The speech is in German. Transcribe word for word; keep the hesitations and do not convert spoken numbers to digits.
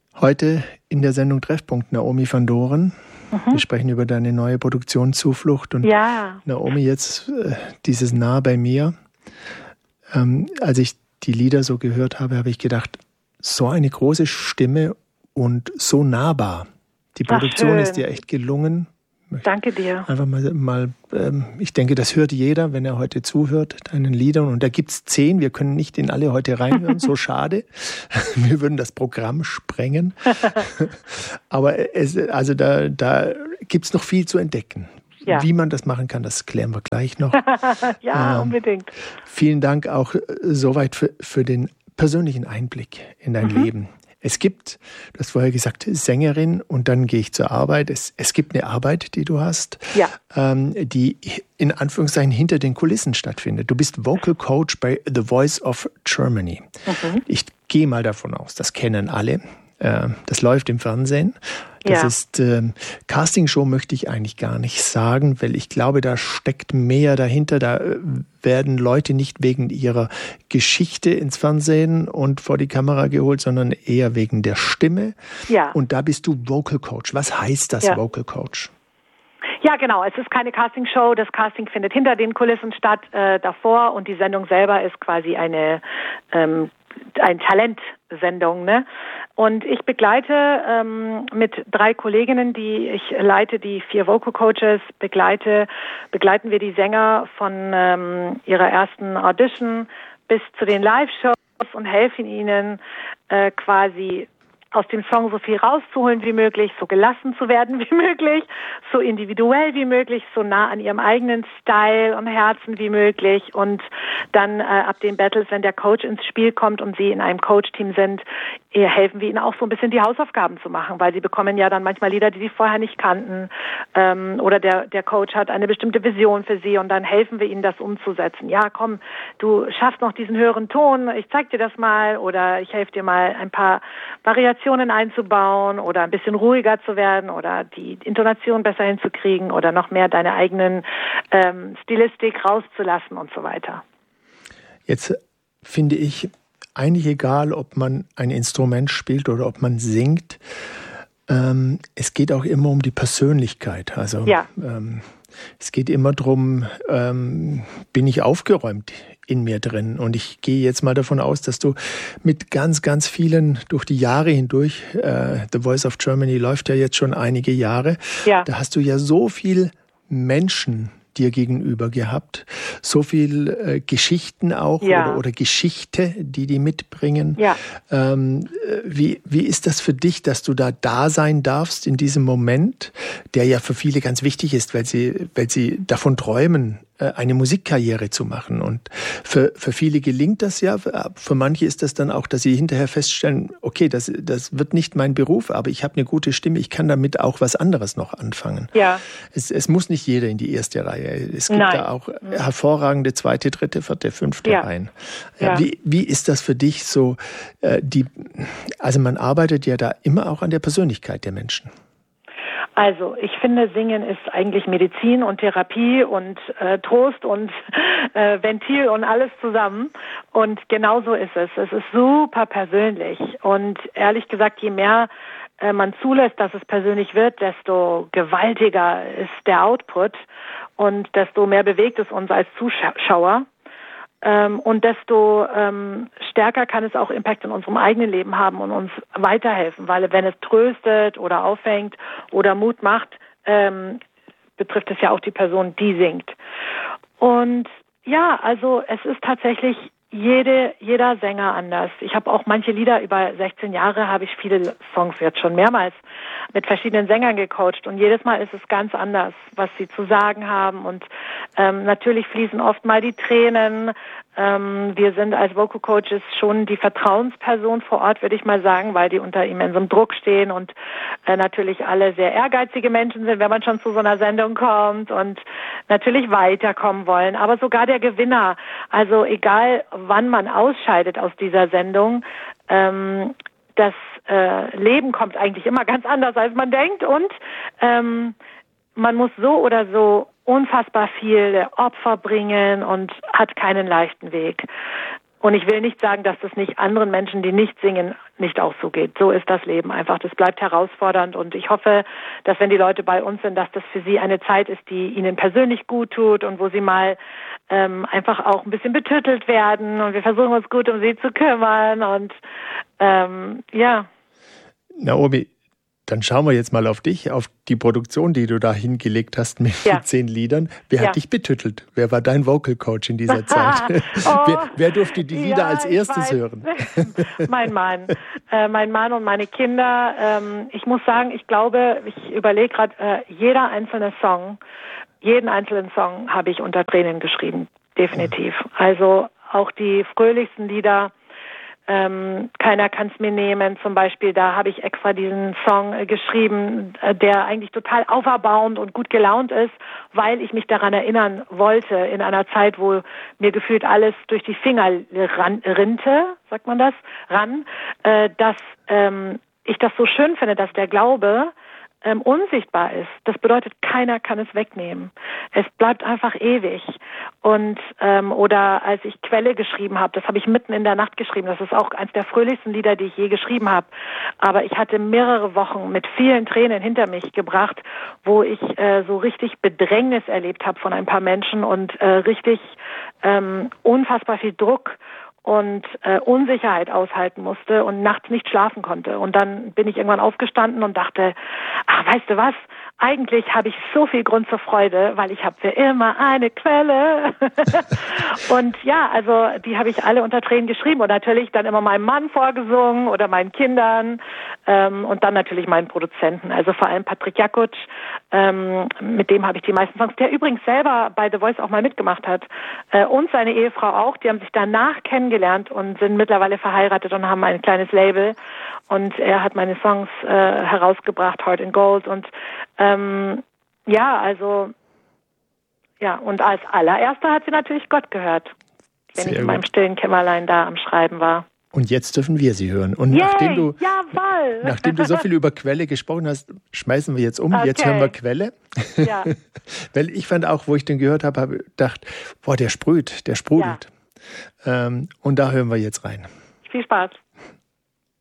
Heute in der Sendung Treffpunkt Naomi van Doren. Mhm. Wir sprechen über deine neue Produktion Zuflucht. Und ja. Naomi, jetzt äh, dieses Nah bei mir. Ähm, als ich die Lieder so gehört habe, habe ich gedacht, so eine große Stimme und so nahbar. Die Produktion Ach, ist dir echt gelungen. Danke dir. Einfach mal, mal ähm, ich denke, das hört jeder, wenn er heute zuhört, deinen Liedern. Und da gibt es zehn, wir können nicht in alle heute reinhören, so schade. Wir würden das Programm sprengen. Aber es, also da, da gibt es noch viel zu entdecken. Ja. Wie man das machen kann, das klären wir gleich noch. ja, ähm, unbedingt. Vielen Dank auch soweit für, für den persönlichen Einblick in dein mhm. Leben. Es gibt, du hast vorher gesagt, Sängerin und dann gehe ich zur Arbeit. Es, es gibt eine Arbeit, die du hast, ja. ähm, die in Anführungszeichen hinter den Kulissen stattfindet. Du bist Vocal Coach bei The Voice of Germany. Mhm. Ich gehe mal davon aus, das kennen alle. Äh, das läuft im Fernsehen. Das ja. ist, äh, Castingshow möchte ich eigentlich gar nicht sagen, weil ich glaube, da steckt mehr dahinter. Da werden Leute nicht wegen ihrer Geschichte ins Fernsehen und vor die Kamera geholt, sondern eher wegen der Stimme. Ja. Und da bist du Vocal Coach. Was heißt das, ja. Vocal Coach? Ja, genau. Es ist keine Castingshow. Das Casting findet hinter den Kulissen statt, äh, davor. Und die Sendung selber ist quasi eine ähm, ein Talentsendung, ne? Und ich begleite ähm, mit drei Kolleginnen, die ich leite, die vier Vocal Coaches, begleite, begleiten wir die Sänger von ähm, ihrer ersten Audition bis zu den Live-Shows und helfen ihnen äh, quasi aus dem Song so viel rauszuholen wie möglich, so gelassen zu werden wie möglich, so individuell wie möglich, so nah an ihrem eigenen Style und Herzen wie möglich. Und dann äh, ab den Battles, wenn der Coach ins Spiel kommt und sie in einem Coach-Team sind, eh, helfen wir ihnen auch so ein bisschen die Hausaufgaben zu machen, weil sie bekommen ja dann manchmal Lieder, die sie vorher nicht kannten, ähm, oder der, der Coach hat eine bestimmte Vision für sie und dann helfen wir ihnen, das umzusetzen. Ja, komm, du schaffst noch diesen höheren Ton, ich zeig dir das mal oder ich helfe dir mal ein paar Variationen einzubauen oder ein bisschen ruhiger zu werden oder die Intonation besser hinzukriegen oder noch mehr deine eigenen ähm, Stilistik rauszulassen und so weiter. Jetzt finde ich eigentlich egal, ob man ein Instrument spielt oder ob man singt. Ähm, es geht auch immer um die Persönlichkeit. Also ja. ähm, es geht immer darum, ähm, bin ich aufgeräumt in mir drin. Und ich gehe jetzt mal davon aus, dass du mit ganz, ganz vielen durch die Jahre hindurch, äh, The Voice of Germany läuft ja jetzt schon einige Jahre, ja. da hast du ja so viel Menschen dir gegenüber gehabt, so viel äh, Geschichten auch ja. oder, oder Geschichte, die die mitbringen. Ja. Ähm, wie, wie ist das für dich, dass du da da sein darfst in diesem Moment, der ja für viele ganz wichtig ist, weil sie, weil sie davon träumen, eine Musikkarriere zu machen. Und für, für viele gelingt das ja. Für manche ist das dann auch, dass sie hinterher feststellen, okay, das, das wird nicht mein Beruf, aber ich habe eine gute Stimme, ich kann damit auch was anderes noch anfangen. Ja. Es, es muss nicht jeder in die erste Reihe. Es gibt Nein. da auch hervorragende zweite, dritte, vierte, fünfte ja. Reihen. Ja. Wie, wie ist das für dich so? Die, also man arbeitet ja da immer auch an der Persönlichkeit der Menschen. Also ich finde, Singen ist eigentlich Medizin und Therapie und äh, Trost und äh, Ventil und alles zusammen. Und genau so ist es. Es ist super persönlich. Und ehrlich gesagt, je mehr äh, man zulässt, dass es persönlich wird, desto gewaltiger ist der Output und desto mehr bewegt es uns als Zuschauer. Ähm, und desto ähm, stärker kann es auch Impact in unserem eigenen Leben haben und uns weiterhelfen, weil wenn es tröstet oder auffängt oder Mut macht, ähm, betrifft es ja auch die Person, die singt. Und ja, also es ist tatsächlich jede, jeder Sänger anders. Ich habe auch manche Lieder, über sechzehn Jahre habe ich viele Songs jetzt schon mehrmals mit verschiedenen Sängern gecoacht und jedes Mal ist es ganz anders, was sie zu sagen haben und ähm, natürlich fließen oft mal die Tränen. Ähm, wir sind als Vocal Coaches schon die Vertrauensperson vor Ort, würde ich mal sagen, weil die unter immensem Druck stehen und äh, natürlich alle sehr ehrgeizige Menschen sind, wenn man schon zu so einer Sendung kommt und natürlich weiterkommen wollen. Aber sogar der Gewinner, also egal wann man ausscheidet aus dieser Sendung, ähm, das äh, Leben kommt eigentlich immer ganz anders, als man denkt und ähm, man muss so oder so unfassbar viele Opfer bringen und hat keinen leichten Weg. Und ich will nicht sagen, dass das nicht anderen Menschen, die nicht singen, nicht auch so geht. So ist das Leben einfach. Das bleibt herausfordernd und ich hoffe, dass wenn die Leute bei uns sind, dass das für sie eine Zeit ist, die ihnen persönlich gut tut und wo sie mal ähm, einfach auch ein bisschen betüttelt werden und wir versuchen uns gut um sie zu kümmern und ähm, ja. Naomi, dann schauen wir jetzt mal auf dich, auf die Produktion, die du da hingelegt hast mit ja. zehn Liedern. Wer ja. hat dich betüttelt? Wer war dein Vocal Coach in dieser Zeit? oh, wer, wer durfte die Lieder ja, als erstes hören? mein Mann. Äh, mein Mann und meine Kinder. Ähm, ich muss sagen, ich glaube, ich überlege gerade, äh, jeder einzelne Song, jeden einzelnen Song habe ich unter Tränen geschrieben. Definitiv. Also auch die fröhlichsten Lieder. Ähm, keiner kann's mir nehmen, zum Beispiel, da habe ich extra diesen Song äh, geschrieben, äh, der eigentlich total auferbauend und gut gelaunt ist, weil ich mich daran erinnern wollte, in einer Zeit, wo mir gefühlt alles durch die Finger ran, rinte, sagt man das, ran, äh, dass ähm, ich das so schön finde, dass der Glaube ähm, unsichtbar ist. Das bedeutet, keiner kann es wegnehmen. Es bleibt einfach ewig. Und ähm, oder als ich Quelle geschrieben habe, das habe ich mitten in der Nacht geschrieben. Das ist auch eines der fröhlichsten Lieder, die ich je geschrieben habe. Aber ich hatte mehrere Wochen mit vielen Tränen hinter mich gebracht, wo ich äh, so richtig Bedrängnis erlebt habe von ein paar Menschen und äh, richtig ähm, unfassbar viel Druck und äh, Unsicherheit aushalten musste und nachts nicht schlafen konnte. Und dann bin ich irgendwann aufgestanden und dachte, ach, weißt du was, eigentlich habe ich so viel Grund zur Freude, weil ich habe für immer eine Quelle. Und ja, also die habe ich alle unter Tränen geschrieben und natürlich dann immer meinem Mann vorgesungen oder meinen Kindern ähm, und dann natürlich meinen Produzenten, also vor allem Patrick Jakutsch, ähm, mit dem habe ich die meisten Songs, der übrigens selber bei The Voice auch mal mitgemacht hat äh, und seine Ehefrau auch, die haben sich danach kennengelernt und sind mittlerweile verheiratet und haben ein kleines Label und er hat meine Songs äh, herausgebracht, Heart and Gold und ähm, ja, also ja, und als allererster hat sie natürlich Gott gehört, wenn Sehr ich in meinem gut. stillen Kämmerlein da am Schreiben war. Und jetzt dürfen wir sie hören. Und Yay, nachdem du, jawohl. nachdem du so viel über Quelle gesprochen hast, schmeißen wir jetzt um. Okay. Jetzt hören wir Quelle. Ja. Weil ich fand auch, wo ich den gehört habe, habe ich gedacht, boah, der sprüht, der sprudelt. Ja. Ähm, und da hören wir jetzt rein. Viel Spaß.